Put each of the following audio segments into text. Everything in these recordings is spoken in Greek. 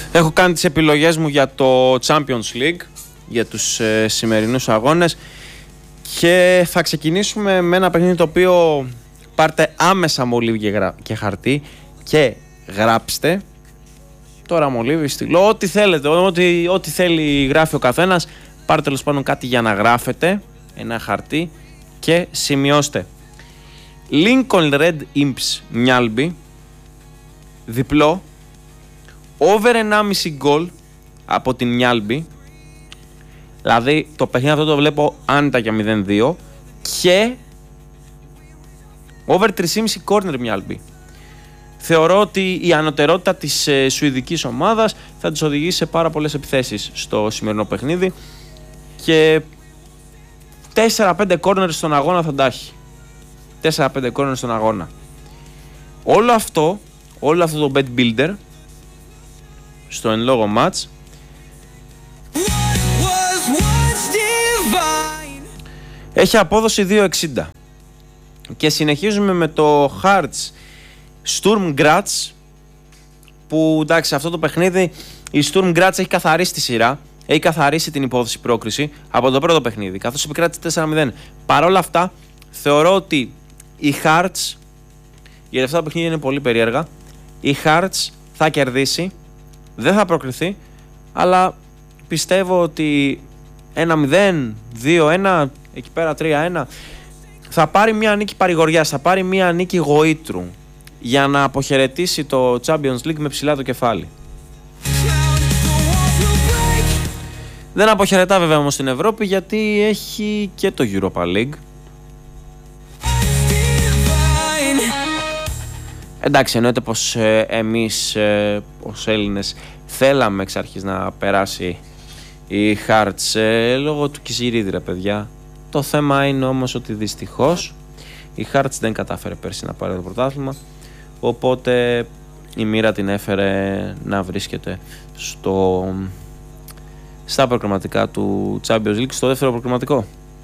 Έχω κάνει τις επιλογές μου για το Champions League, για τους σημερινούς αγώνες, και θα ξεκινήσουμε με ένα παιχνίδι το οποίο πάρτε άμεσα μολύβι και χαρτί και γράψτε. Τώρα μολύβι, στυλό, ό,τι θέλετε, ό,τι θέλει γράφει ο καθένας. Πάρτε τέλος πάντων κάτι για να γράφετε, ένα χαρτί, και σημειώστε. Lincoln Red Imps Μιάλμπι, διπλό, over 1,5 γκολ από την Μιάλμπι. Δηλαδή το παιχνίδι αυτό το βλέπω άνετα για 0-2, και over 3,5 corner Μιάλμπι. Θεωρώ ότι η ανωτερότητα της σουηδικής ομάδας θα τους οδηγήσει σε πάρα πολλές επιθέσεις στο σημερινό παιχνίδι, και 4-5 corners στον αγώνα θα τα έχει. 4-5 corners στον αγώνα. Όλο αυτό το bet builder στο εν λόγω match έχει απόδοση 2,60. Και συνεχίζουμε με το Hearts Sturm Graz, που εντάξει, αυτό το παιχνίδι η Sturm Graz έχει καθαρίσει τη σειρά, έχει καθαρίσει την υπόθεση πρόκριση από το πρώτο παιχνίδι, καθώς επικράτησε 4-0. Παρ' όλα αυτά θεωρώ ότι η Hearts, γιατί αυτά τα παιχνίδια είναι πολύ περίεργα, η Hearts θα κερδίσει, δεν θα προκριθεί, αλλά πιστεύω ότι 1-0, 2-1, εκεί πέρα 3-1, θα πάρει μια νίκη παρηγοριάς, θα πάρει μια νίκη γοήτρου, για να αποχαιρετήσει το Champions League με ψηλά το κεφάλι. Δεν αποχαιρετά βέβαια όμως στην Ευρώπη, γιατί έχει και το Europa League. Εντάξει, εννοείται πως εμείς ως Έλληνες θέλαμε εξ αρχής να περάσει η Hearts λόγω του Κιζιρίδη, ρε παιδιά. Το θέμα είναι όμως ότι δυστυχώς η Hearts δεν κατάφερε πέρσι να πάρει το πρωτάθλημα, οπότε η μοίρα την έφερε να βρίσκεται στα προκριματικά του Champions League, στο δεύτερο προκριματικό.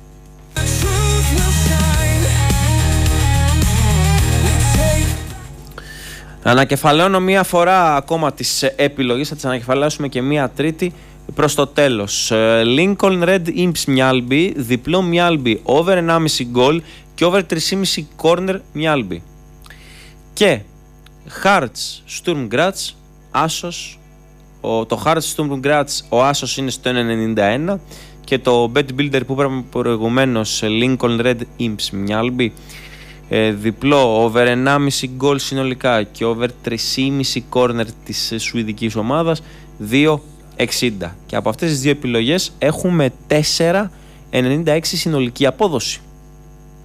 Ανακεφαλαίωνω μία φορά ακόμα τις επιλογές, θα τις ανακεφαλαίωσουμε και μία τρίτη προς το τέλος. Lincoln Red Imps Μιάλμπι, διπλό Μιάλμπι, over 1,5 γκολ και over 3,5 corner Μιάλμπι. Και Hearts Sturm Graz, άσος. Το Hearts Sturm Graz, ο άσος είναι στο 1,91, και το bet builder που είπαμε προηγουμένως, Lincoln Red Imps Μιάλμπι, διπλό, over 1,5 γκολ συνολικά και over 3,5 corner της σουηδικής ομάδας, 2,60. Και από αυτές τις δύο επιλογές έχουμε 4,96 συνολική απόδοση.